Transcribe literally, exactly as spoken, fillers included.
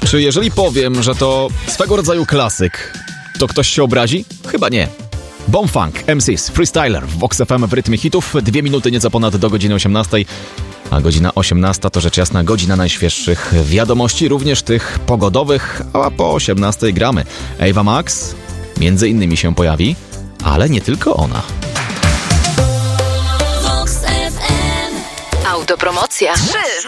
Czy jeżeli powiem, że to swego rodzaju klasyk, to ktoś się obrazi? Chyba nie. Bomb Funk, M Cs, Freestyler w Vox F M w rytmie hitów. Dwie minuty nieco ponad do godziny osiemnastej. A godzina osiemnasta to rzecz jasna godzina najświeższych wiadomości, również tych pogodowych, a po osiemnastej gramy. Ava Max między innymi się pojawi, ale nie tylko ona. Vox F M. Autopromocja. trzy,